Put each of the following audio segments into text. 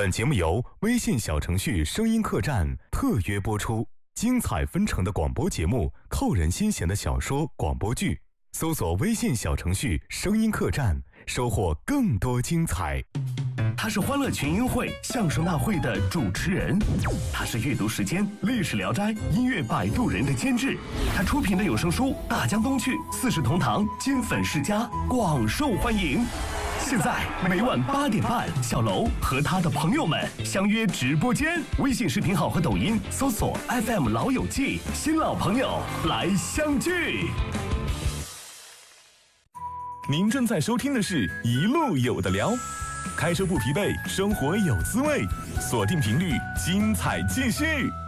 本节目由微信小程序声音客栈特约播出，精彩纷呈的广播节目，扣人心弦的小说、广播剧，搜索微信小程序声音客栈，收获更多精彩。 他是欢乐群英会相声大会的主持人，他是阅读时间历史聊斋音乐摆渡人的监制，他出品的有声书《大江东去》四世同堂金粉世家广受欢迎。现在每晚8点半，小楼和他的朋友们相约直播间，微信视频号和抖音搜索 FM 老友记，新老朋友来相聚。 您正在收听的是一路有的聊，开车不疲惫，生活有滋味，锁定频率，精彩继续。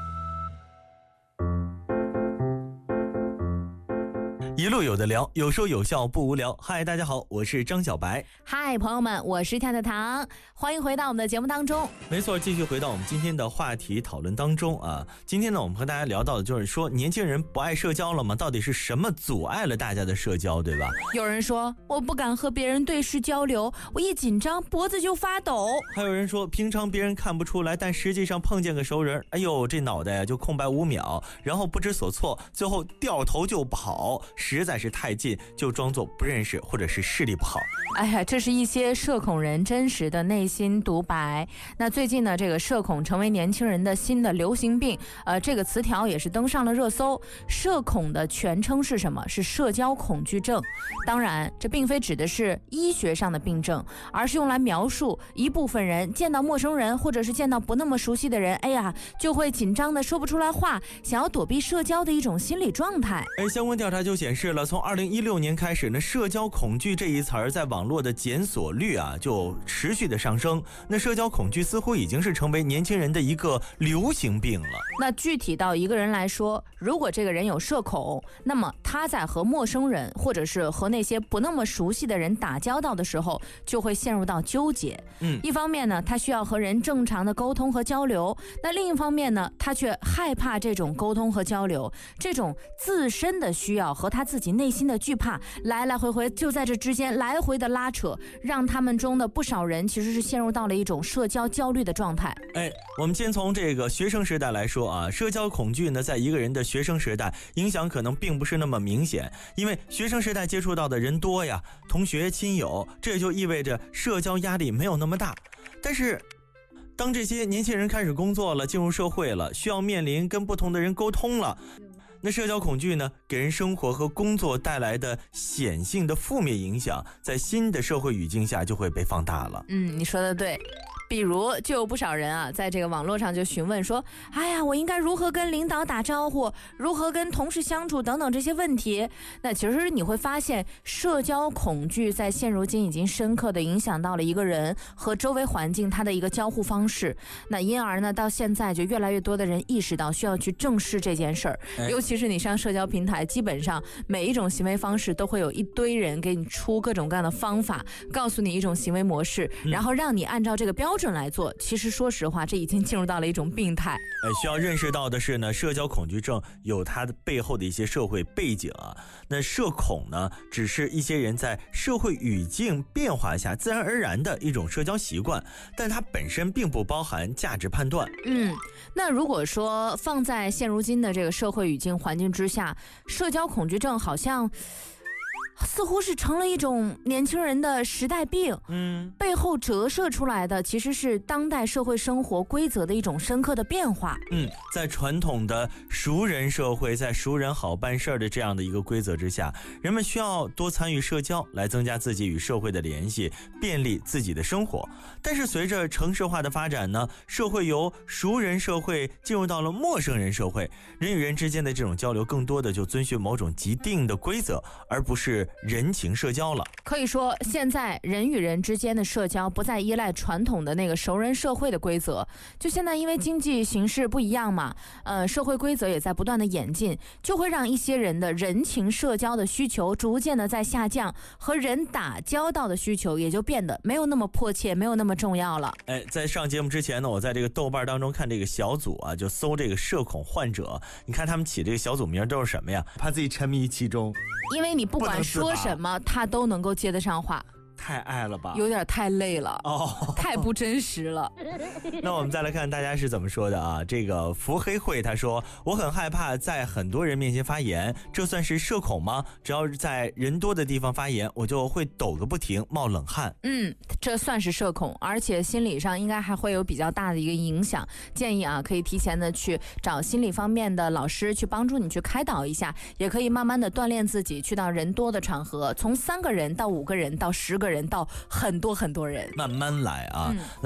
一路有的聊，有说有笑不无聊。嗨，大家好，我是张小白。 嗨，朋友们，我是跳跳糖，欢迎回到我们的节目当中。 没错，继续回到我们今天的话题讨论当中啊。今天呢，我们和大家聊到的就是说，年轻人不爱社交了吗？到底是什么阻碍了大家的社交，对吧？ 有人说，我不敢和别人对视交流，我一紧张脖子就发抖。 还有人说，平常别人看不出来，但实际上碰见个熟人，哎呦，这脑袋就空白5秒，然后不知所措，最后掉头就跑，实在是太近就装作不认识，或者是视力不好。 哎呀，这是一些社恐人真实的内心独白。那最近呢，这个社恐成为年轻人的新的流行病，这个词条也是登上了热搜。社恐的全称是什么？是社交恐惧症。当然，这并非指的是医学上的病症，而是用来描述一部分人见到陌生人或者是见到不那么熟悉的人，哎呀，就会紧张的说不出来话，想要躲避社交的一种心理状态。 相关调查就显示了，从2016年开始呢，社交恐惧这一词儿在网络的检索率啊就持续的上升。那社交恐惧似乎已经是成为年轻人的一个流行病了。 那具体到一个人来说，如果这个人有社恐，那么他在和陌生人或者是和那些不那么熟悉的人打交道的时候，就会陷入到纠结。一方面呢，他需要和人正常的沟通和交流，那另一方面呢，他却害怕这种沟通和交流，这种自身的需要和他自己内心的惧怕来来回回就在这之间来回的拉扯，让他们中的不少人其实是陷入到了一种社交焦虑的状态。 我们先从这个学生时代来说啊，社交恐惧呢，在一个人的学生时代影响可能并不是那么明显，因为学生时代接触到的人多呀，同学亲友，这就意味着社交压力没有那么大。但是当这些年轻人开始工作了，进入社会了，需要面临跟不同的人沟通了，那社交恐惧呢，给人生活和工作带来的显性的负面影响，在新的社会语境下就会被放大了。 你说的对。比如就有不少人啊，在这个网络上就询问说，哎呀，我应该如何跟领导打招呼，如何跟同事相处等等这些问题。那其实你会发现，社交恐惧在现如今已经深刻的影响到了一个人和周围环境他的一个交互方式。那因而呢，到现在就越来越多的人意识到需要去正视这件事儿。尤其是你上社交平台，基本上每一种行为方式都会有一堆人给你出各种各样的方法，告诉你一种行为模式，然后让你按照这个标准来做。其实说实话，这已经进入到了一种病态。 需要认识到的是呢，社交恐惧症有它的背后的一些社会背景啊。那社恐呢，只是一些人在社会语境变化下自然而然的一种社交习惯，但它本身并不包含价值判断。 那如果说放在现如今的这个社会语境环境之下，社交恐惧症好像似乎是成了一种年轻人的时代病，背后折射出来的其实是当代社会生活规则的一种深刻的变化。 在传统的熟人社会，在熟人好办事的这样的一个规则之下，人们需要多参与社交来增加自己与社会的联系，便利自己的生活。但是随着城市化的发展呢，社会由熟人社会进入到了陌生人社会，人与人之间的这种交流更多的就遵循某种既定的规则，而不是人情社交了。 可以说，现在人与人之间的社交不再依赖传统的那个熟人社会的规则，就现在因为经济形势不一样嘛，社会规则也在不断的演进，就会让一些人的人情社交的需求逐渐的在下降，和人打交道的需求也就变得没有那么迫切，没有那么重要了。 在上节目之前呢，我在这个豆瓣当中看这个小组啊，就搜这个社恐患者，你看他们起这个小组名都是什么呀？怕自己沉迷其中， 因为你不管说什么他都能够接得上话。 太爱了吧？ 有点太累了哦， 太不真实了。 那我们再来看大家是怎么说的啊？这个福黑会他说，我很害怕在很多人面前发言，这算是社恐吗？只要是在人多的地方发言，我就会抖个不停，冒冷汗。 这算是社恐，而且心理上应该还会有比较大的一个影响。建议啊，可以提前的去找心理方面的老师去帮助你去开导一下，也可以慢慢的锻炼自己，去到人多的场合，从3个人到5个人到10个人到很多很多人， 慢慢来啊。